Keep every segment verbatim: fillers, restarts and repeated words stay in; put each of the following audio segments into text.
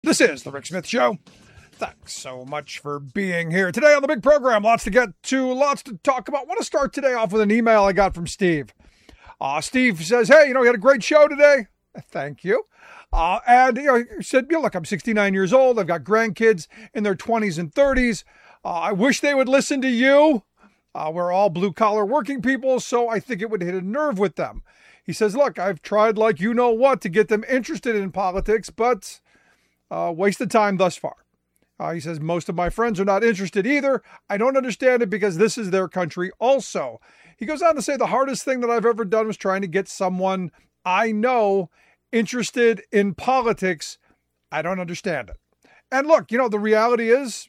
This is The Rick Smith Show. Thanks so much for being here. Today on the big program, lots to get to, lots to talk about. I want to start today off with an email I got from Steve. Uh, Steve says, hey, you know, we had a great show today. Thank you. Uh, and, you know, he said, you know, look, I'm sixty-nine years old. I've got grandkids in their twenties and thirties. Uh, I wish they would listen to you. Uh, we're all blue-collar working people, so I think it would hit a nerve with them. He says, look, I've tried like you know what to get them interested in politics, but... Uh, wasted time thus far. Uh, he says, most of my friends are not interested either. I don't understand it because this is their country also. He goes on to say the hardest thing that I've ever done was trying to get someone I know interested in politics. I don't understand it. And look, you know, the reality is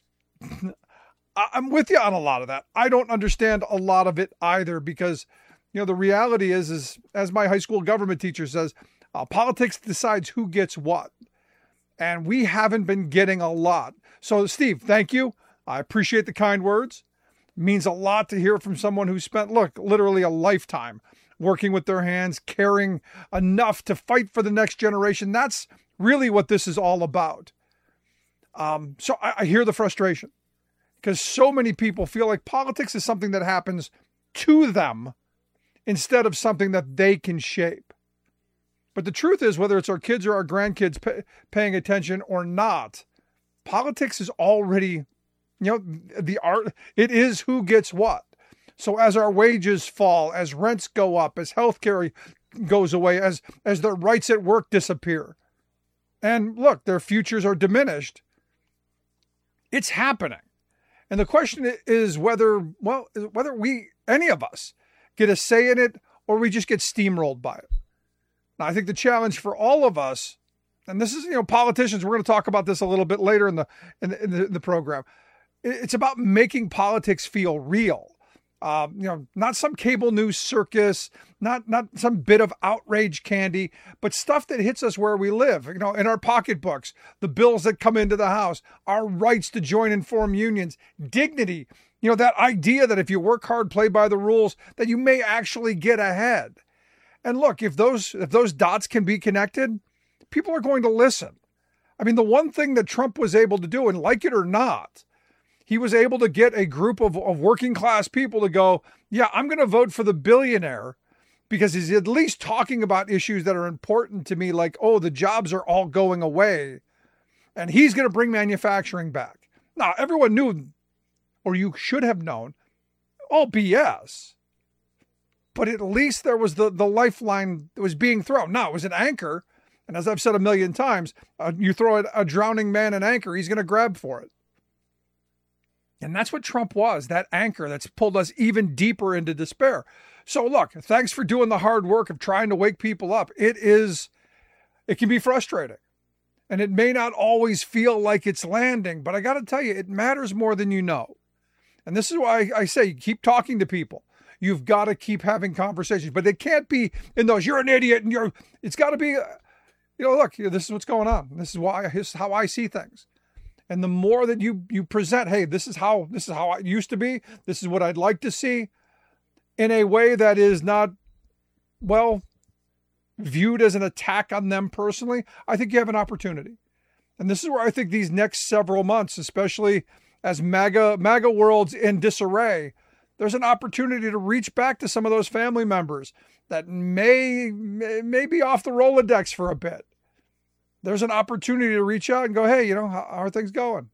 I'm with you on a lot of that. I don't understand a lot of it either because, you know, the reality is, is as my high school government teacher says, uh, politics decides who gets what. And we haven't been getting a lot. So, Steve, thank you. I appreciate the kind words. It means a lot to hear from someone who spent, look, literally a lifetime working with their hands, caring enough to fight for the next generation. That's really what this is all about. Um, so I, I hear the frustration because so many people feel like politics is something that happens to them instead of something that they can shape. But the truth is, whether it's our kids or our grandkids pay, paying attention or not, politics is already, you know, the art, it is who gets what. So as our wages fall, as rents go up, as healthcare goes away, as, as their rights at work disappear, and look, their futures are diminished, it's happening. And the question is whether, well, whether we, any of us, get a say in it or we just get steamrolled by it. Now, I think the challenge for all of us, and this is, you know, politicians, we're going to talk about this a little bit later in the in the, in the, the program. It's about making politics feel real. Uh, you know, not some cable news circus, not not some bit of outrage candy, but stuff that hits us where we live, you know, in our pocketbooks, the bills that come into the house, our rights to join and form unions, dignity, you know, that idea that if you work hard, play by the rules, that you may actually get ahead. And look, if those if those dots can be connected, people are going to listen. I mean, the one thing that Trump was able to do, and like it or not, he was able to get a group of, of working class people to go, yeah, I'm going to vote for the billionaire because he's at least talking about issues that are important to me, like, oh, the jobs are all going away. And he's going to bring manufacturing back. Now, everyone knew, or you should have known, all B S. But at least there was the, the lifeline that was being thrown. Now, it was an anchor. And as I've said a million times, uh, you throw a, a drowning man an anchor, he's going to grab for it. And that's what Trump was, that anchor that's pulled us even deeper into despair. So look, thanks for doing the hard work of trying to wake people up. It is, it can be frustrating. And it may not always feel like it's landing, but I got to tell you, it matters more than you know. And this is why I say, keep talking to people. You've got to keep having conversations, but they can't be in those, you're an idiot and you're, it's got to be, you know, look, this is what's going on. This is why, this is how I see things. And the more that you, you present, hey, this is how, this is how I used to be. This is what I'd like to see in a way that is not, well, viewed as an attack on them personally. I think you have an opportunity. And this is where I think these next several months, especially as MAGA, MAGA world's in disarray, there's an opportunity to reach back to some of those family members that may, may, may be off the Rolodex for a bit. There's an opportunity to reach out and go, hey, you know, how, how are things going?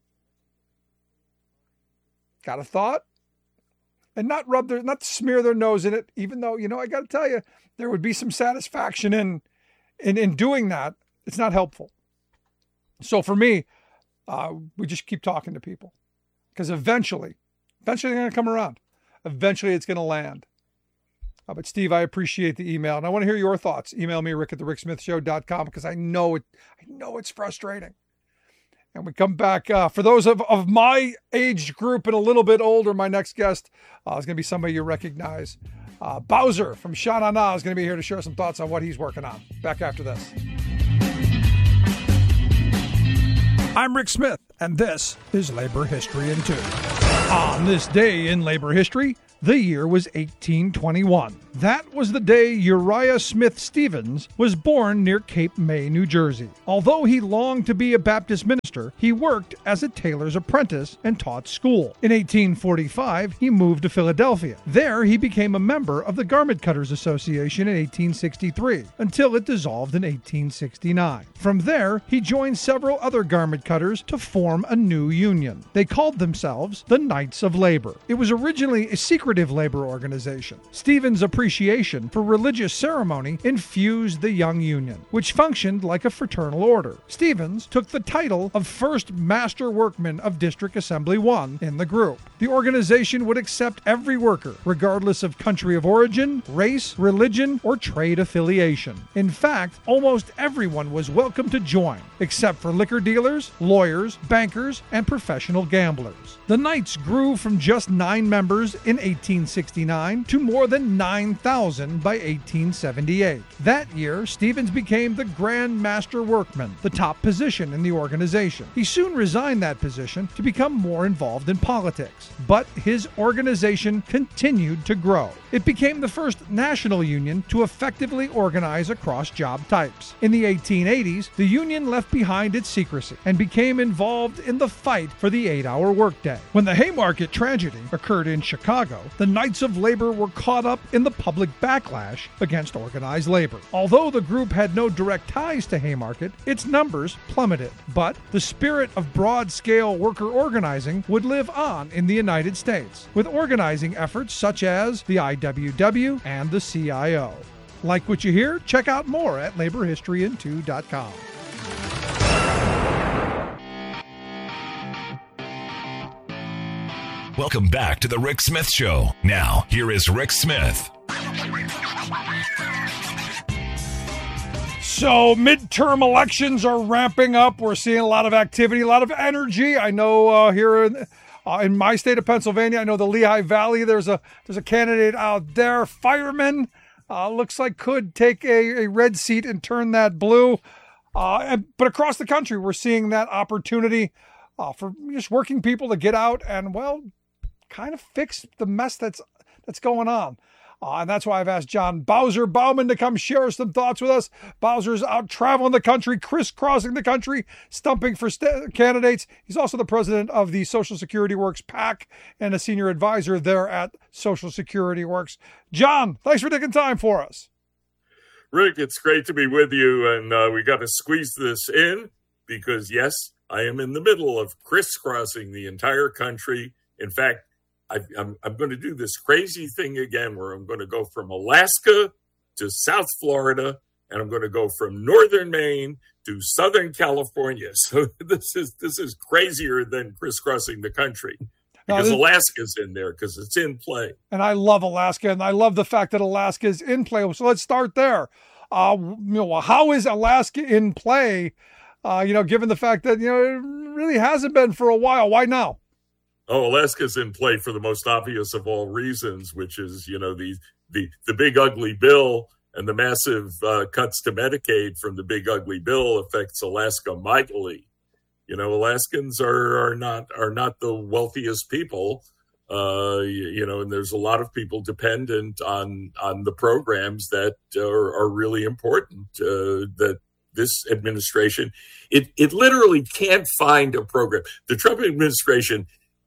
Got a thought? And not rub their, not smear their nose in it, even though, you know, I got to tell you, there would be some satisfaction in, in, in doing that. It's not helpful. So for me, uh, we just keep talking to people because eventually, eventually they're going to come around. Eventually it's going to land. Uh, but Steve, I appreciate the email and I want to hear your thoughts. Email me, Rick at the Rick Smith Show dot com, because I know it, I know it's frustrating. And we come back, uh, for those of, of my age group and a little bit older, my next guest uh, is going to be somebody you recognize. Uh, Bowser from Sha Na Na is going to be here to share some thoughts on what he's working on. Back after this. I'm Rick Smith, and this is Labor History in Two. On this day in labor history, the year was eighteen twenty-one. That was the day Uriah Smith Stevens was born near Cape May, New Jersey. Although he longed to be a Baptist minister, he worked as a tailor's apprentice and taught school. In eighteen forty-five, he moved to Philadelphia. There, he became a member of the Garment Cutters Association in eighteen sixty-three, until it dissolved in eighteen sixty-nine. From there, he joined several other garment cutters to form a new union. They called themselves the Knights of Labor. It was originally a secretive labor organization. Stevens' appreciation for religious ceremony infused the young union, which functioned like a fraternal order. Stevens took the title of First Master Workman of District Assembly one in the group. The organization would accept every worker, regardless of country of origin, race, religion, or trade affiliation. In fact, almost everyone was welcome to join, except for liquor dealers, lawyers, bankers, and professional gamblers. The Knights grew from just nine members in eighteen sixty-nine to more than nine thousand by eighteen seventy-eight. That year, Stevens became the Grand Master Workman, the top position in the organization. He soon resigned that position to become more involved in politics, but his organization continued to grow. It became the first national union to effectively organize across job types. In the eighteen eighties, the union left behind its secrecy and became involved in the fight for the eight-hour workday. When the Haymarket tragedy occurred in Chicago, the Knights of Labor were caught up in the public backlash against organized labor. Although the group had no direct ties to Haymarket, its numbers plummeted. But the spirit of broad-scale worker organizing would live on in the United States, with organizing efforts such as the I W W and the C I O. Like what you hear? Check out more at labor history in two dot com. Welcome back to the Rick Smith Show. Now, here is Rick Smith. So midterm elections are ramping up. We're seeing a lot of activity, a lot of energy. I know uh, here in, uh, in my state of Pennsylvania, I know the Lehigh Valley, there's a there's a candidate out there, fireman, uh, looks like could take a, a red seat and turn that blue. Uh, and, but across the country, we're seeing that opportunity uh, for just working people to get out and, well, kind of fix the mess that's that's going on. Uh, and that's why I've asked John Bowser Bauman to come share some thoughts with us. Bowser's out traveling the country, crisscrossing the country, stumping for st- candidates. He's also the president of the Social Security Works PAC and a senior advisor there at Social Security Works. John, thanks for taking time for us. Rick, it's great to be with you, and uh, we got to squeeze this in because, yes, I am in the middle of crisscrossing the entire country. In fact, I, I'm, I'm going to do this crazy thing again where I'm going to go from Alaska to South Florida, and I'm going to go from northern Maine to Southern California. So this is this is crazier than crisscrossing the country because no, this, Alaska's in there because it's in play. And I love Alaska, and I love the fact that Alaska is in play. So let's start there. Uh, you know, how is Alaska in play? Uh, you know, given the fact that you know it really hasn't been for a while. Why now? Oh, Alaska's in play for the most obvious of all reasons, which is, you know, the the, the big ugly bill and the massive uh, cuts to Medicaid from the big ugly bill affects Alaska mightily. You know, Alaskans are, are not are not the wealthiest people, uh, you, you know, and there's a lot of people dependent on on the programs that are, are really important. Uh, that this administration, it it literally can't find a program. The Trump administration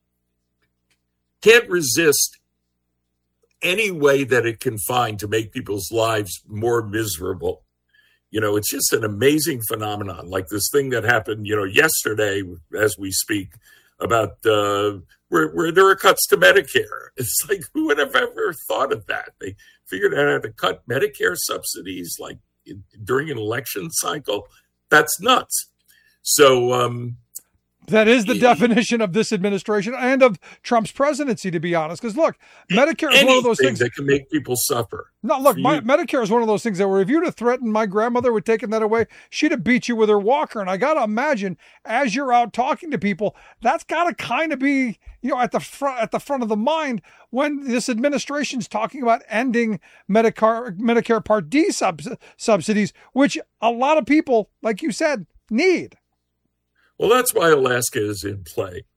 can't resist any way that it can find to make people's lives more miserable. You know, it's just an amazing phenomenon, like this thing that happened, you know, yesterday as we speak about uh, where, where there are cuts to Medicare. It's like, who would have ever thought of that? They figured out how to cut Medicare subsidies like in, during an election cycle. That's nuts. So, um, That is the definition of this administration and of Trump's presidency, to be honest. Because look, Medicare is Anything one of those things that can make people suffer. No, look, my, Medicare is one of those things that were, if you'd have threatened my grandmother with taking that away, she'd have beat you with her walker. And I got to imagine, as you're out talking to people, that's got to kind of be, you know, at the front at the front of the mind when this administration's talking about ending Medicare Medicare Part D subs, subsidies, which a lot of people, like you said, need. Well, that's why Alaska is in play.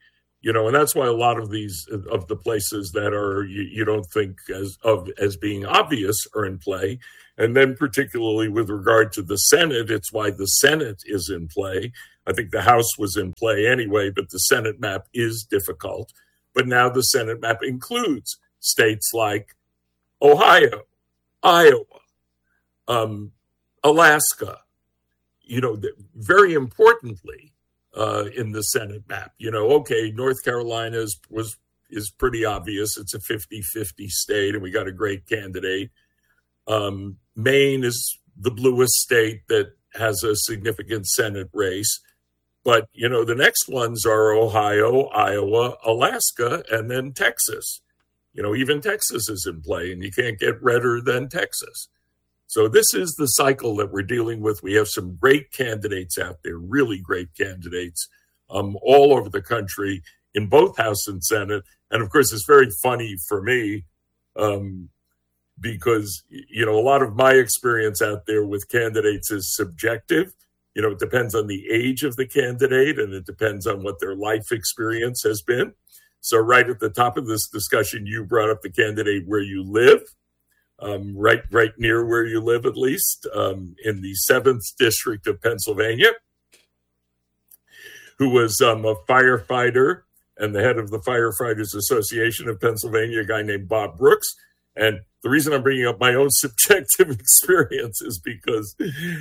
You know, and that's why a lot of these of the places that are you, you don't think as of as being obvious are in play. And then particularly with regard to the Senate, it's why the Senate is in play. I think the House was in play anyway, but the Senate map is difficult. But now the Senate map includes states like Ohio, Iowa, um, Alaska, you know, very importantly, uh, in the Senate map, you know, okay, North Carolina is, was, is pretty obvious. It's a fifty-fifty state and we got a great candidate. Um, Maine is the bluest state that has a significant Senate race. But, you know, the next ones are Ohio, Iowa, Alaska, and then Texas. You know, even Texas is in play, and you can't get redder than Texas. So this is the cycle that we're dealing with. We have some great candidates out there, really great candidates, um, all over the country in both House and Senate. And, of course, it's very funny for me um, because, you know, a lot of my experience out there with candidates is subjective. You know, it depends on the age of the candidate and it depends on what their life experience has been. So right at the top of this discussion, you brought up the candidate where you live, um, right right near where you live, at least, um, in the seventh District of Pennsylvania, who was um, a firefighter and the head of the Firefighters Association of Pennsylvania, a guy named Bob Brooks. And the reason I'm bringing up my own subjective experience is because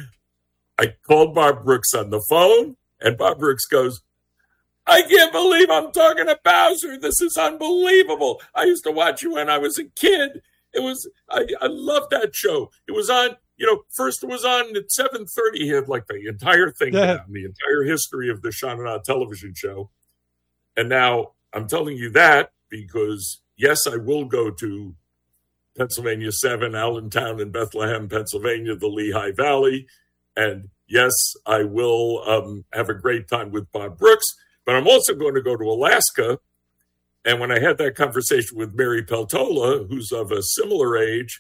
I called Bob Brooks on the phone, and Bob Brooks goes, I can't believe I'm talking to Bowser. This is unbelievable. I used to watch you when I was a kid. It was, I, I loved that show. It was on, you know, first it was on at seven thirty. He had like the entire thing Yeah. down, the entire history of the Sean and I television show. And now I'm telling you that because, yes, I will go to Pennsylvania seven, Allentown and Bethlehem, Pennsylvania, the Lehigh Valley. And yes, I will um, have a great time with Bob Brooks, but I'm also going to go to Alaska. And when I had that conversation with Mary Peltola, who's of a similar age,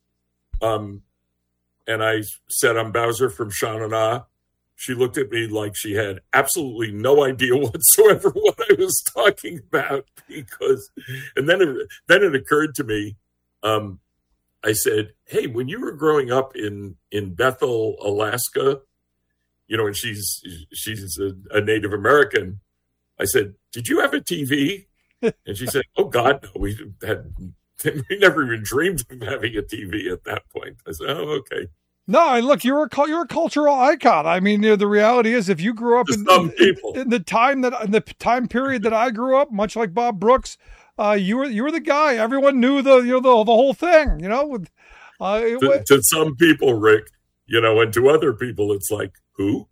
um, and I said, I'm Bowser from Sean and I, she looked at me like she had absolutely no idea whatsoever what I was talking about. Because, and then it, then it occurred to me, um, I said, hey, when you were growing up in, in Bethel, Alaska, you know, and she's she's a, a Native American, I said, did you have a T V? And she said, oh, God, no, we had we never even dreamed of having a T V at that point. I said, oh, okay. No, and look, you're a you're a cultural icon. I mean, you know, the reality is, if you grew up in, some people. in, in the time that in the time period that I grew up, much like Bob Brooks, uh, you were you were the guy. Everyone knew the you know the, the whole thing. You know, with, uh, it, to, to some people, Rick, you know, and to other people, it's like, who?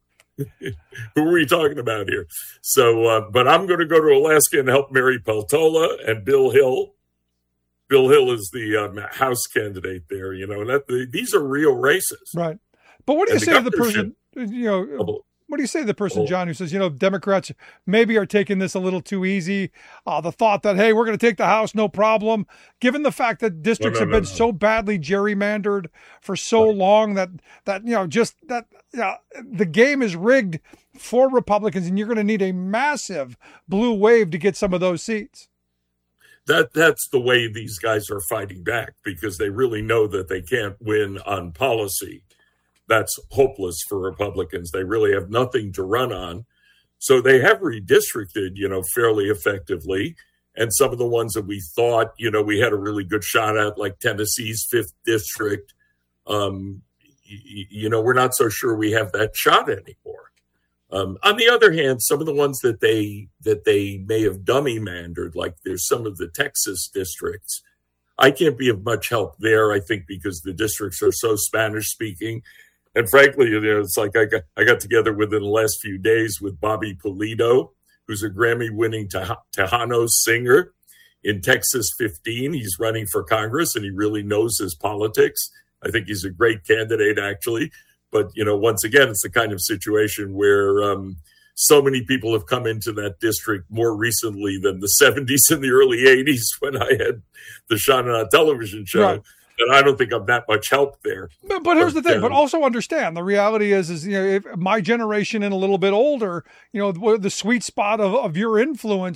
Who are we talking about here? So, uh, but I'm going to go to Alaska and help Mary Peltola and Bill Hill. Bill Hill is the um, House candidate there, you know, and that, the, these are real races. right. But what do you And the say to the governorship- person, you know, Oh, what do you say to the person, Oh. John, who says, you know, Democrats maybe are taking this a little too easy? Uh, the thought that, hey, we're going to take the House, no problem, given the fact that districts no, have no, been no. so badly gerrymandered for so long that, that, you know, just that, yeah, the game is rigged for Republicans, and you're going to need a massive blue wave to get some of those seats. that that's the way these guys are fighting back, because they really know that they can't win on policy. That's hopeless for Republicans. They really have nothing to run on. So they have redistricted, you know, fairly effectively. And some of the ones that we thought, you know, we had a really good shot at, like Tennessee's fifth district, um, y- you know, we're not so sure we have that shot anymore. Um, on the other hand, some of the ones that they that they may have dummy mandered, like there's some of the Texas districts, I can't be of much help there, I think, because the districts are so Spanish speaking. And frankly, you know, it's like I got I got together within the last few days with Bobby Pulido, who's a Grammy-winning Tej- Tejano singer in Texas fifteen. He's running for Congress, and he really knows his politics. I think he's a great candidate, actually. But, you know, once again, it's the kind of situation where um, so many people have come into that district more recently than the seventies and the early eighties when I had the Sean and I television show. Right. And I don't think I'm that much help there. But, but here's the thing. Yeah. But also understand the reality is, is you know, if my generation and a little bit older, you know, the, the sweet spot of, of your influence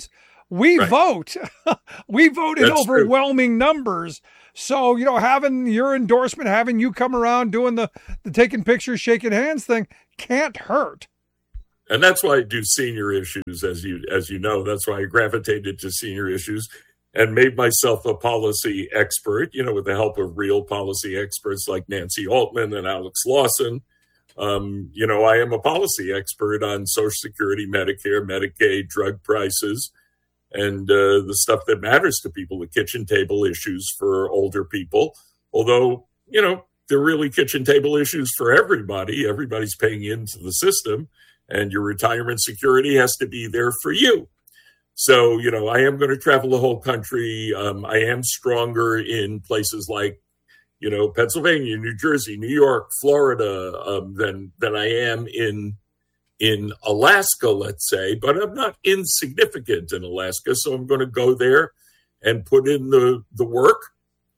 We Right. vote. We vote in That's true. overwhelming numbers. So, you know, having your endorsement, having you come around doing the, the taking pictures, shaking hands thing can't hurt. And that's why I do senior issues, as you as you know. That's why I gravitated to senior issues and made myself a policy expert, you know, with the help of real policy experts like Nancy Altman and Alex Lawson. Um, you know, I am a policy expert on Social Security, Medicare, Medicaid, drug prices, and uh, the stuff that matters to people, the kitchen table issues for older people. Although, you know, they're really kitchen table issues for everybody. Everybody's paying into the system, and your retirement security has to be there for you. So, you know, I am going to travel the whole country. Um, I am stronger in places like, you know, Pennsylvania, New Jersey, New York, Florida, um, than than I am in in Alaska, let's say. But I'm not insignificant in Alaska, so I'm going to go there and put in the the work.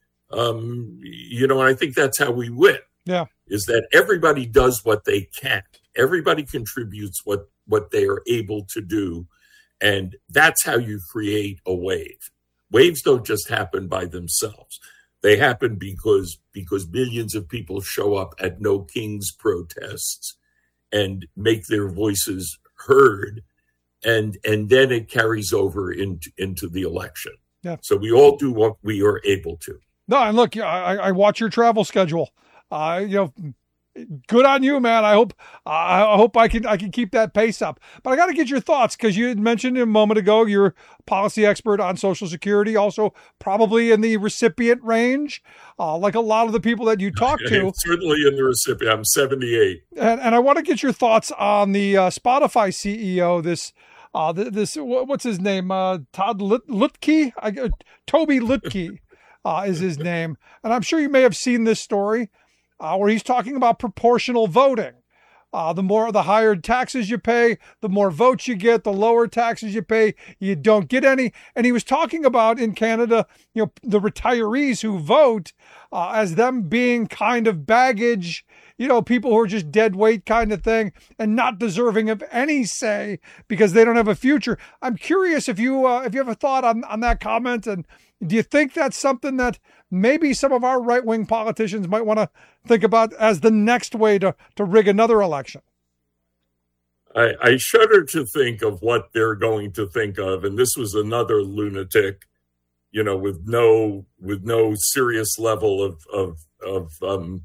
Um, you know, and I think that's how we win. Yeah, is that everybody does what they can. Everybody contributes what what they are able to do. And that's how you create a wave. Waves don't just happen by themselves. They happen because because millions of people show up at No Kings protests and make their voices heard, and and then it carries over into into the election. Yeah. So we all do what we are able to. No, and look, I, I watch your travel schedule. Uh, you know, good on you, man. I hope I hope I can I can keep that pace up. But I got to get your thoughts, because you had mentioned a moment ago you're a policy expert on Social Security, also probably in the recipient range, uh, like a lot of the people that you talk to. Certainly in the recipient. I'm seventy-eight. And, and I want to get your thoughts on the uh, Spotify C E O, this uh, this what's his name? Uh, Todd Lut- Lutke? I, uh, Toby Lutke uh, is his name. And I'm sure you may have seen this story. Uh, where he's talking about proportional voting. Uh, the more, the higher taxes you pay, the more votes you get, the lower taxes you pay, you don't get any. And he was talking about in Canada, you know, the retirees who vote uh, as them being kind of baggage, you know, people who are just dead weight kind of thing and not deserving of any say because they don't have a future. I'm curious if you, uh, if you have a thought on, on that comment, and do you think that's something that maybe some of our right-wing politicians might want to think about as the next way to, to rig another election? I, I shudder to think of what they're going to think of. And this was another lunatic, you know, with no with no serious level of of, of um,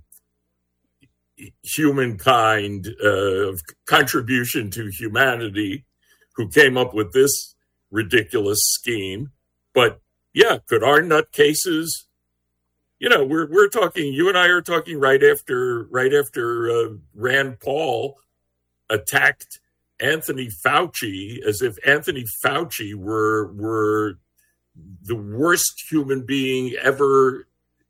humankind, uh, of contribution to humanity, who came up with this ridiculous scheme. But yeah, could our nutcases, you know, we're we're talking, you and I are talking right after right after uh, Rand Paul attacked Anthony Fauci as if Anthony Fauci were were the worst human being ever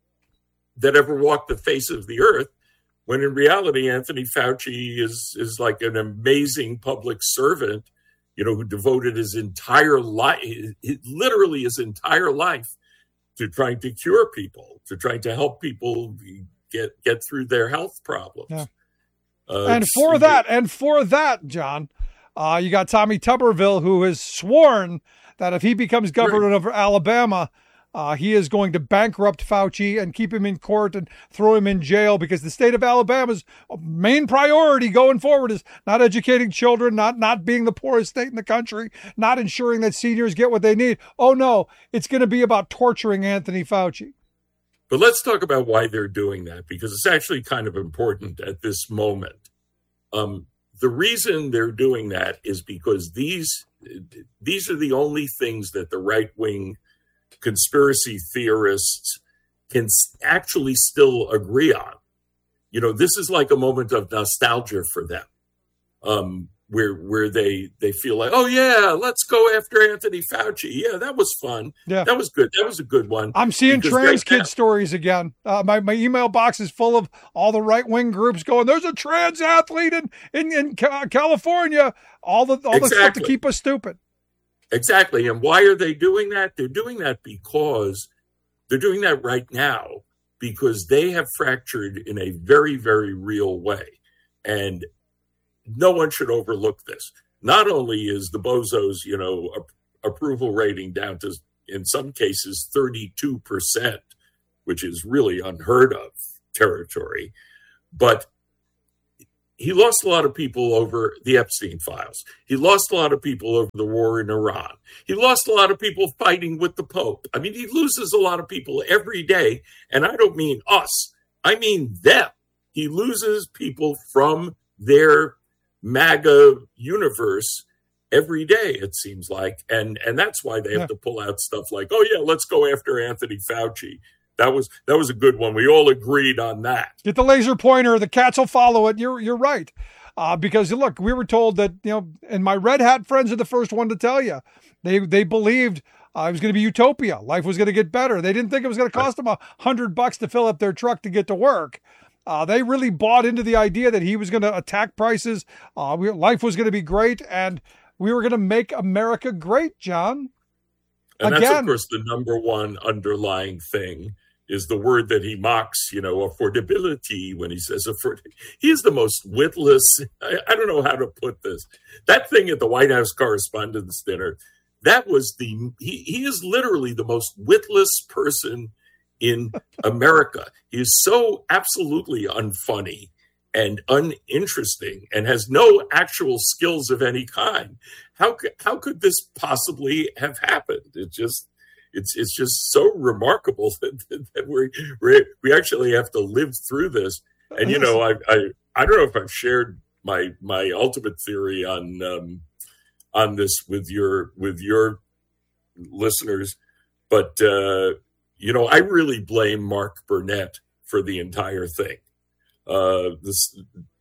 that ever walked the face of the earth, when in reality Anthony Fauci is is like an amazing public servant, you know, who devoted his entire life, literally his entire life, to trying to cure people, to trying to help people get get through their health problems. Yeah. Uh, and for that, and for that, John, uh, you got Tommy Tuberville, who has sworn that if he becomes governor right. of Alabama, uh, he is going to bankrupt Fauci and keep him in court and throw him in jail, because the state of Alabama's main priority going forward is not educating children, not not being the poorest state in the country, not ensuring that seniors get what they need. Oh, no, it's going to be about torturing Anthony Fauci. But let's talk about why they're doing that, because it's actually kind of important at this moment. Um, the reason they're doing that is because these these are the only things that the right-wing conspiracy theorists can actually still agree on. You know, this is like a moment of nostalgia for them, um, where where they they feel like, oh yeah, let's go after Anthony Fauci. Yeah, that was fun. Yeah, that was good. That was a good one. I'm seeing because trans right kid now, stories again. Uh, my my email box is full of all the right wing groups going, "There's a trans athlete in in, in California." All the all exactly. the stuff to keep us stupid. Exactly. And why are they doing that? They're doing that because they're doing that right now because they have fractured in a very, very real way. And no one should overlook this. Not only is the bozos, you know, approval rating down to, in some cases, thirty-two percent, which is really unheard of territory. But he lost a lot of people over the Epstein files. He lost a lot of people over the war in Iran. He lost a lot of people fighting with the Pope. I mean, he loses a lot of people every day. And I don't mean us. I mean them. He loses people from their MAGA universe every day, it seems like. And and that's why they have yeah. to pull out stuff like, oh, yeah, let's go after Anthony Fauci. That was that was a good one. We all agreed on that. Get the laser pointer. The cats will follow it. You're you're right. Uh, because, look, we were told that, you know, and my red hat friends are the first one to tell you. They, they believed uh, it was going to be utopia. Life was going to get better. They didn't think it was going to cost them a hundred bucks to fill up their truck to get to work. Uh, they really bought into the idea that he was going to attack prices. Uh, we, life was going to be great, and we were going to make America great, John. And Again. That's, of course, the number one underlying thing is the word that he mocks, you know, affordability, when he says afford. He is the most witless. I, I don't know how to put this. That thing at the White House Correspondents' Dinner, that was the, he, he is literally the most witless person in America. He is so absolutely unfunny and uninteresting and has no actual skills of any kind. How could, how could this possibly have happened? It just, it's it's just so remarkable that, that we we we actually have to live through this. And you know, I I, I don't know if I've shared my my ultimate theory on um, on this with your with your listeners, but uh, you know, I really blame Mark Burnett for the entire thing. Uh, this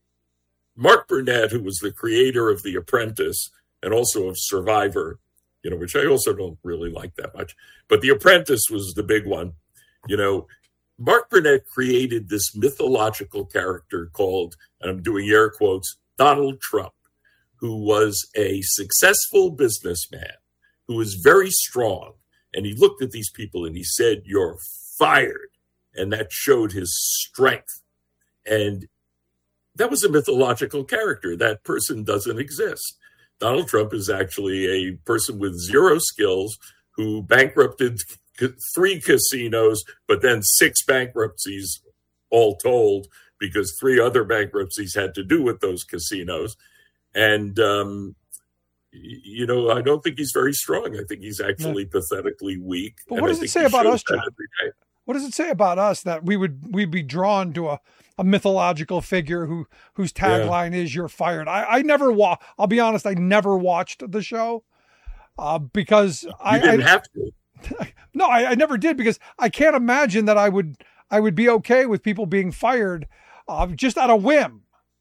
Mark Burnett, who was the creator of The Apprentice and also of Survivor, you know, which I also don't really like that much, but The Apprentice was the big one. You know, Mark Burnett created this mythological character called, and I'm doing air quotes, Donald Trump, who was a successful businessman, who was very strong. And he looked at these people and he said, "You're fired." And that showed his strength. And that was a mythological character. That person doesn't exist. Donald Trump is actually a person with zero skills who bankrupted three casinos, but then six bankruptcies all told, because three other bankruptcies had to do with those casinos. And, um, you know, I don't think he's very strong. I think he's actually yeah. pathetically weak. But what does it say about us, John? What does it say about us that we would we'd be drawn to a, a mythological figure who whose tagline yeah. is "You're fired"? I, I never wa- I'll be honest, I never watched the show uh, because you I didn't I, have to. No, I, I never did, because I can't imagine that I would I would be okay with people being fired uh, just out of whim.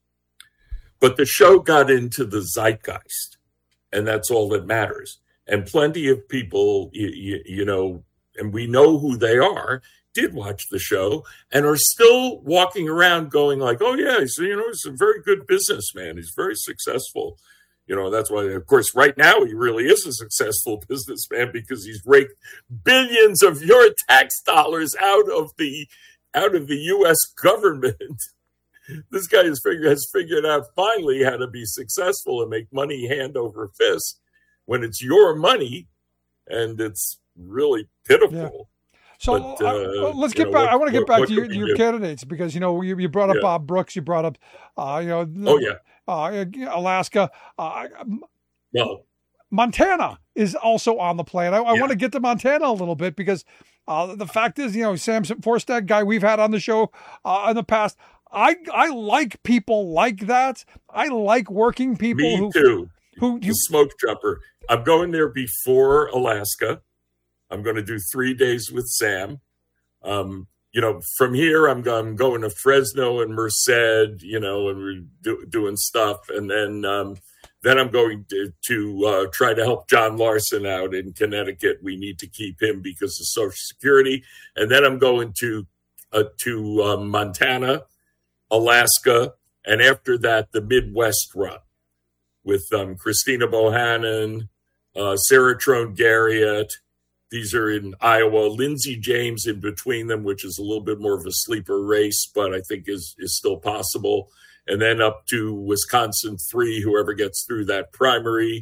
But the show got into the zeitgeist, and that's all that matters. And plenty of people, you, you, you know, and we know who they are, did watch the show and are still walking around going like, oh, yeah, he's, you know, he's a very good businessman. He's very successful. You know, that's why, of course, right now he really is a successful businessman, because he's raked billions of your tax dollars out of the out of the U S government. This guy has figured, has figured out finally how to be successful and make money hand over fist when it's your money, and it's really pitiful. Yeah. So but, uh, uh, let's get back. What, I want to get back to your, your candidates, because, you know, you, you brought up yeah. Bob Brooks, you brought up, uh, you know, oh, yeah. uh, Alaska. Uh, well, Montana is also on the plan. I, I yeah. want to get to Montana a little bit, because uh, the fact is, you know, Sam Forstad, guy we've had on the show uh, in the past, I I like people like that. I like working people. Me who, too. Who you smoke jumper. I'm going there before Alaska. I'm going to do three days with Sam. Um, you know, from here, I'm, I'm going to Fresno and Merced, you know, and we're do, doing stuff. And then um, then I'm going to, to uh, try to help John Larson out in Connecticut. We need to keep him because of Social Security. And then I'm going to, uh, to uh, Montana, Alaska, and after that, the Midwest run with um, Christina Bohannon, uh, Sarah Trone Garriott. These are in Iowa. Lindsey James in between them, which is a little bit more of a sleeper race, but I think is is still possible. And then up to Wisconsin three, whoever gets through that primary.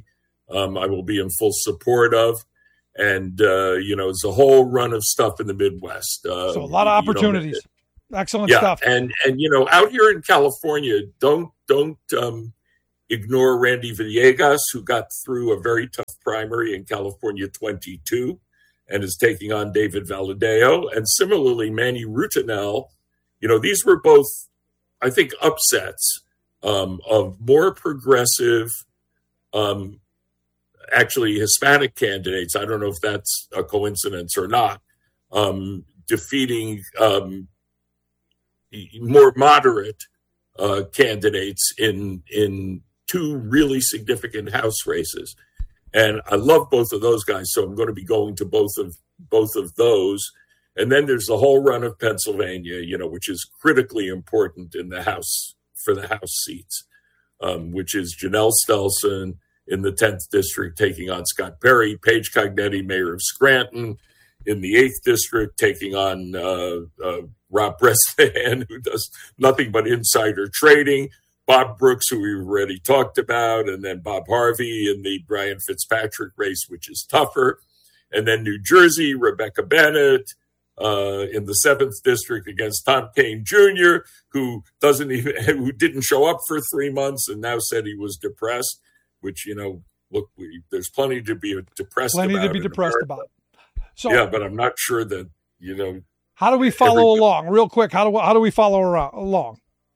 um, I will be in full support of. And, uh, you know, it's a whole run of stuff in the Midwest. Uh, so a lot of opportunities. You know, Excellent yeah, stuff. And, and, you know, out here in California, don't, don't um, ignore Randy Villegas, who got through a very tough primary in California twenty-two and is taking on David Valadao. And similarly, Manny Rutinel, you know, these were both, I think, upsets um, of more progressive, um, actually Hispanic candidates. I don't know if that's a coincidence or not, um, defeating um, more moderate uh, candidates in in two really significant House races. And I love both of those guys, so I'm going to be going to both of both of those. And then there's the whole run of Pennsylvania, you know, which is critically important in the House for the House seats, um, which is Janelle Stelson in the tenth district taking on Scott Perry, Paige Cognetti, mayor of Scranton, in the eighth district taking on uh, uh, Rob Bresnahan, who does nothing but insider trading, Bob Brooks, who we've already talked about, and then Bob Harvey in the Brian Fitzpatrick race, which is tougher. And then New Jersey, Rebecca Bennett uh, in the seventh district against Tom Kean Junior, who doesn't even who didn't show up for three months and now said he was depressed. Which, you know, look, we, there's plenty to be depressed plenty about. to be depressed America. about. So yeah, but I'm not sure that, you know. How do we follow every, along? Real quick, how do how do we follow around, along?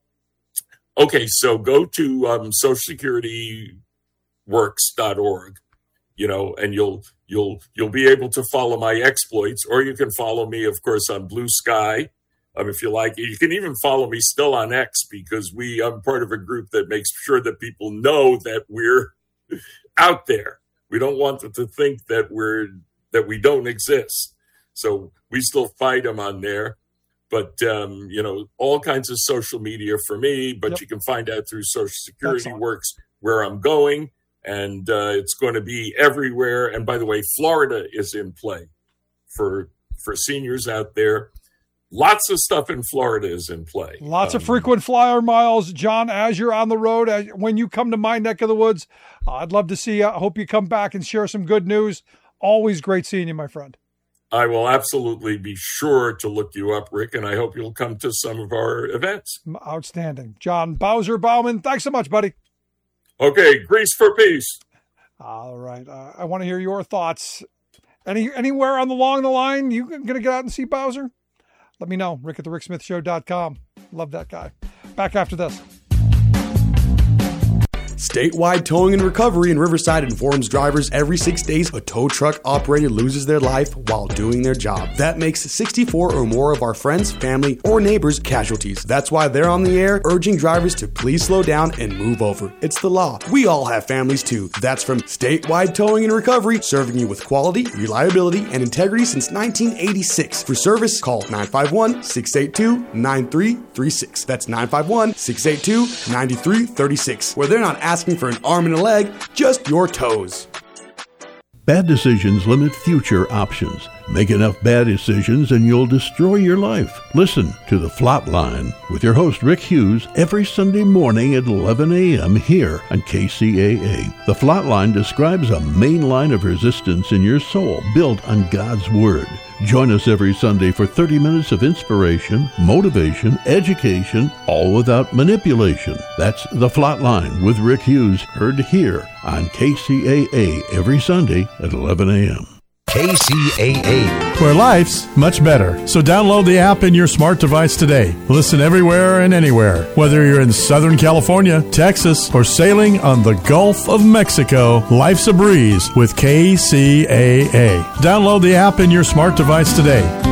Okay, so go to um, social security works dot org, you know, and you'll you'll you'll be able to follow my exploits, or you can follow me, of course, on Blue Sky. Um, if you like, you can even follow me still on X, because we I'm part of a group that makes sure that people know that we're out there. We don't want them to think that we're that we don't exist. So we still fight them on there. But, um, you know, all kinds of social media for me, but yep. You can find out through Social Security Excellent. Works where I'm going. And uh, it's going to be everywhere. And by the way, Florida is in play for for seniors out there. Lots of stuff in Florida is in play. Lots um, of frequent flyer miles. John, as you're on the road, as, when you come to my neck of the woods, uh, I'd love to see you. I hope you come back and share some good news. Always great seeing you, my friend. I will absolutely be sure to look you up, Rick, and I hope you'll come to some of our events. Outstanding. John Bowser Bauman, thanks so much, buddy. Okay, Grease for peace. All right. Uh, I want to hear your thoughts. Any Anywhere on the along the line, you going to get out and see Bowser? Let me know. Rick at the rick smith show dot com. Love that guy. Back after this. Statewide Towing and Recovery in Riverside informs drivers every six days a tow truck operator loses their life while doing their job. That makes sixty-four or more of our friends, family, or neighbors casualties. That's why they're on the air urging drivers to please slow down and move over. It's the law. We all have families too. That's from Statewide Towing and Recovery, serving you with quality, reliability, and integrity since nineteen eighty-six. For service, call nine five one, six eight two, nine three three six. That's nine five one, six eight two, nine three three six. Where they're not asking for an arm and a leg, just your toes. Bad decisions limit future options. Make enough bad decisions and you'll destroy your life. Listen to The Flatline with your host Rick Hughes every Sunday morning at eleven a.m. here on K C A A. The Flatline describes a main line of resistance in your soul built on God's Word. Join us every Sunday for thirty minutes of inspiration, motivation, education, all without manipulation. That's The Flatline with Rick Hughes, heard here on K C A A every Sunday at eleven a.m. K C A A, where life's much better. So download the app in your smart device today. Listen everywhere and anywhere. Whether you're in Southern California, Texas, or sailing on the Gulf of Mexico, life's a breeze with K C A A. Download the app in your smart device today.